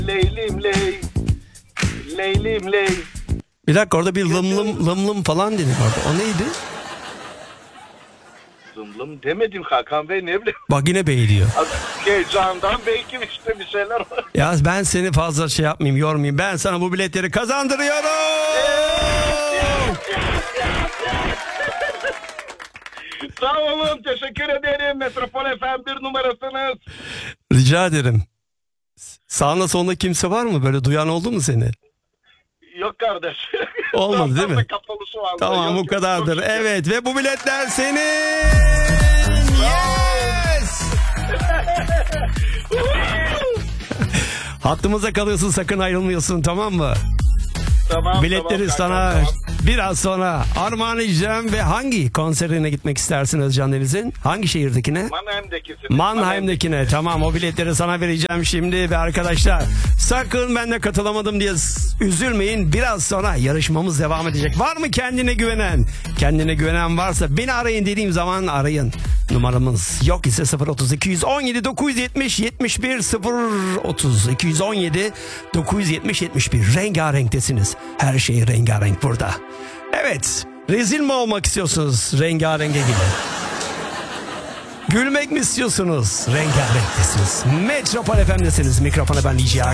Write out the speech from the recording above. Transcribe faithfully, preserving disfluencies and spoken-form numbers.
Leylim ley. Leylim ley. Bir dakika, orada bir lım lım lım lım falan dedik orada. O neydi? Lım lım demedim Hakan Bey, ne bileyim. Bak yine bey diyor. Heyecandan belki işte bir şeyler var. Ya ben seni fazla şey yapmayayım, yormayayım. Ben sana bu biletleri kazandırıyorum. Sağ olun, teşekkür ederim. Metropol F M bir numarasınız. Rica ederim. Sağında solunda kimse var mı? Böyle duyan oldu mu seni? Yok kardeş. Olmadı değil mi? Kapalı şu anda. Tamam, Yok, bu yok, kadardır. yok. Evet, ve bu biletler senin. Yes! Hattımıza kalıyorsun, sakın ayrılmıyorsun, tamam mı? Tamam, Biletleri tamam, sana tamam. biraz sonra armağan edeceğim. Ve hangi konserine gitmek istersin Özcan Deniz'in? Hangi şehirdekine? Mannheim'dekisiniz. Mannheim'dekine. Tamam, o biletleri sana vereceğim şimdi. Ve arkadaşlar, sakın ben de katılamadım diye üzülmeyin. Biraz sonra yarışmamız devam edecek. Var mı kendine güvenen? Kendine güvenen varsa beni arayın dediğim zaman arayın. Numaramız yok ise sıfır otuz iki on yedi dokuz yetmiş yetmiş bir sıfır otuz iki on yedi dokuz yetmiş yetmiş bir. Rengarenktesiniz. Her şey rengarenk burada. Evet. Rezil mi olmak istiyorsunuz rengarenge gibi? Gülmek mi istiyorsunuz? Rengarenktesiniz. Metropol F M'desiniz. Mikrofona ben Lici